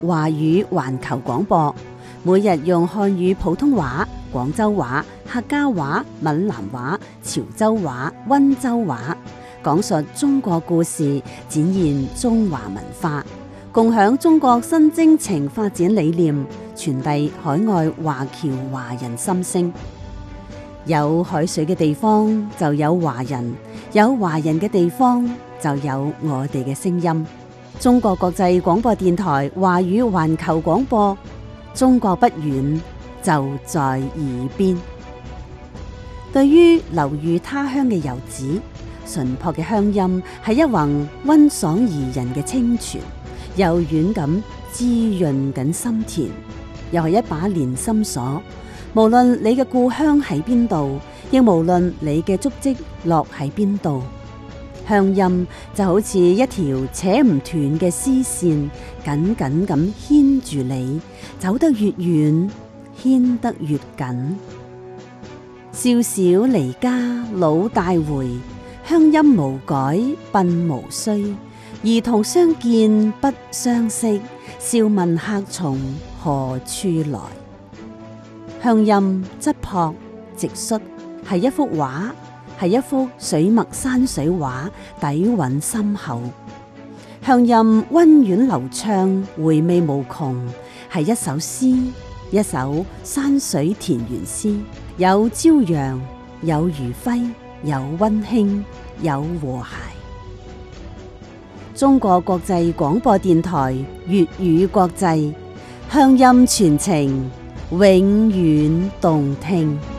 華語環球廣播，每日用漢語普通話、廣州話、客家話、閩南話、潮州話、溫州話，講述中國故事，展現中華文化，共享中國新征程發展理念，傳遞海外華僑華人心聲。有海水嘅地方就有華人，有華人嘅地方就有我哋嘅聲音。中國國際廣播電台華語環球廣播，中國不遠，就在耳邊。對於流寓他鄉嘅遊子，淳樸嘅鄉音係一泓溫爽宜人嘅清泉，柔軟咁滋潤緊心田，又係一把連心鎖。無論你嘅故鄉喺邊度，亦無論你嘅足跡落喺邊度，鄉音就好似一條扯唔斷嘅絲線，緊緊咁牽住你，走得越遠，牽得越緊。少小離家老大回，鄉音無改鬢無須。兒童相見不相識，笑問客從何處來。鄉音質樸直率，係一幅畫，係一幅水墨山水畫，底蘊深厚。鄉音溫婉流暢，回味無窮，係一首詩，一首山水田園詩，有朝陽，有餘暉，有溫馨，有和諧。中國國際廣播電台粵語國際，鄉音傳情，永遠動聽。